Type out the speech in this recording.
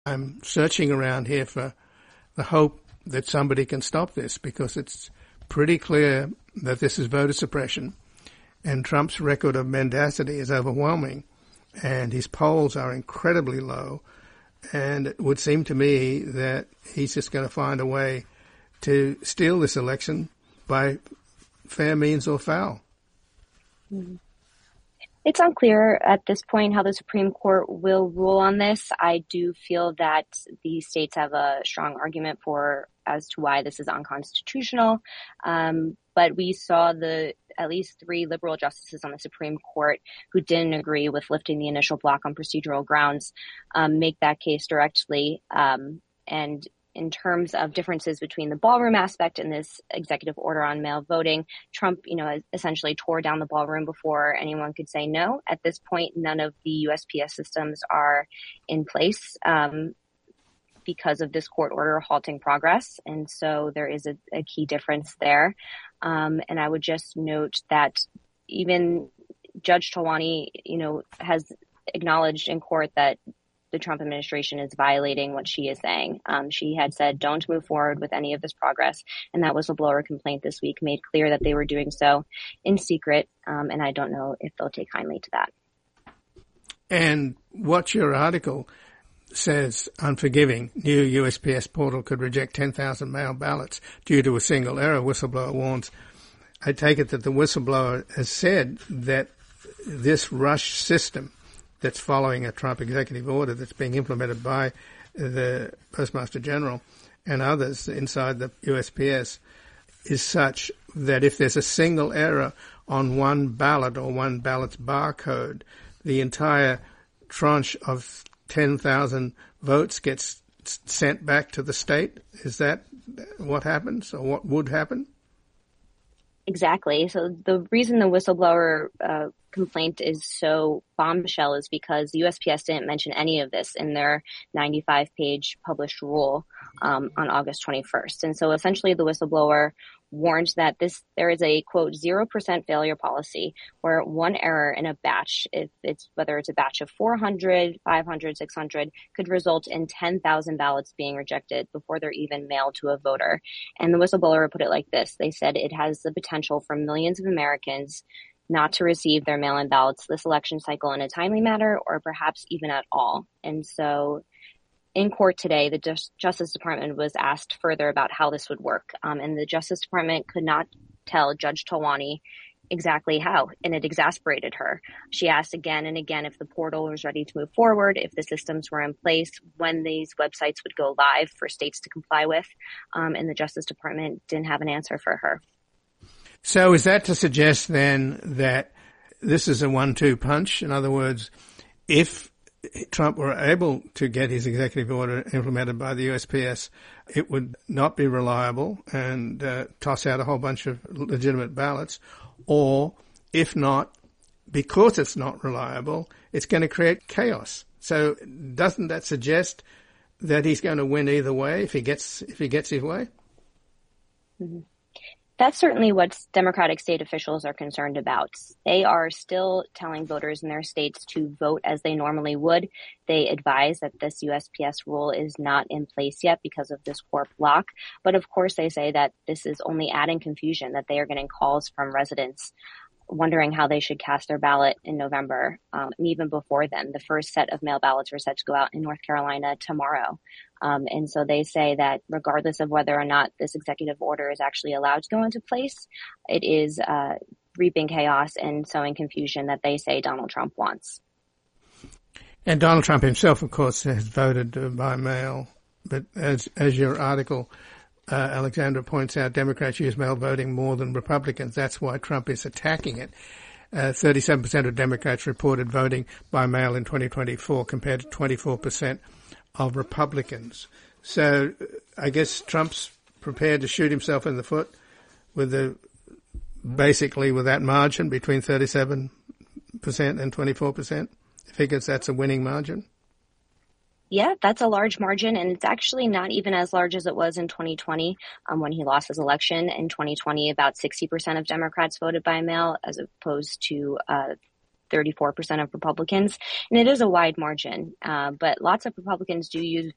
I'm searching around here for the hope that somebody can stop this, because it's pretty clear that this is voter suppression, and Trump's record of mendacity is overwhelming, and his polls are incredibly low, and it would seem to me that he's just going to find a way to steal this election by fair means or foul. It's unclear at this point how the Supreme Court will rule on this. I do feel that the states have a strong argument as to why this is unconstitutional. But we saw at least 3 liberal justices on the Supreme Court who didn't agree with lifting the initial block on procedural grounds make that case directly. And in terms of differences between the ballroom aspect and this executive order on mail voting, Trump, essentially tore down the ballroom before anyone could say no. At this point, none of the USPS systems are in place because of this court order halting progress. And so there is a key difference there. And I would just note that even Judge Talwani, has acknowledged in court that the Trump administration is violating what she is saying. She had said, don't move forward with any of this progress. And that whistleblower complaint this week made clear that they were doing so in secret. And I don't know if they'll take kindly to that. And what your article says, unforgiving, new USPS portal could reject 10,000 mail ballots due to a single error, whistleblower warns. I take it that the whistleblower has said that this rush system that's following a Trump executive order that's being implemented by the Postmaster General and others inside the USPS is such that if there's a single error on one ballot or one ballot's barcode, the entire tranche of 10,000 votes gets sent back to the state. Is that what happens, or what would happen? Exactly. So the reason the whistleblower complaint is so bombshell is because the USPS didn't mention any of this in their 95-page published rule on August 21st. And so essentially the whistleblower warned that there is a, quote, 0% failure policy where one error in a batch, whether it's a batch of 400, 500, 600, could result in 10,000 ballots being rejected before they're even mailed to a voter. And the whistleblower put it like this. They said it has the potential for millions of Americans not to receive their mail-in ballots this election cycle in a timely manner or perhaps even at all. And so in court today, the Justice Department was asked further about how this would work. And the Justice Department could not tell Judge Talwani exactly how, and it exasperated her. She asked again and again if the portal was ready to move forward, if the systems were in place, when these websites would go live for states to comply with. And the Justice Department didn't have an answer for her. So is that to suggest then that this is a 1-2 punch? In other words, if Trump were able to get his executive order implemented by the USPS, it would not be reliable and toss out a whole bunch of legitimate ballots. Or if not, because it's not reliable, it's going to create chaos. So doesn't that suggest that he's going to win either way if he gets his way? Mm-hmm. That's certainly what Democratic state officials are concerned about. They are still telling voters in their states to vote as they normally would. They advise that this USPS rule is not in place yet because of this court block. But of course, they say that this is only adding confusion, that they are getting calls from residents wondering how they should cast their ballot in November. And even before then, the first set of mail ballots are set to go out in North Carolina tomorrow. And so they say that regardless of whether or not this executive order is actually allowed to go into place, it is reaping chaos and sowing confusion that they say Donald Trump wants. And Donald Trump himself, of course, has voted by mail. But as your article, Alexandra, points out, Democrats use mail voting more than Republicans. That's why Trump is attacking it. 37% of Democrats reported voting by mail in 2024 compared to 24% of Republicans. So I guess Trump's prepared to shoot himself in the foot basically with that margin between 37% and 24%. He figures that's a winning margin. Yeah, that's a large margin, and it's actually not even as large as it was in 2020 when he lost his election. In 2020, about 60% of Democrats voted by mail as opposed to 34% of Republicans. And it is a wide margin, but lots of Republicans do use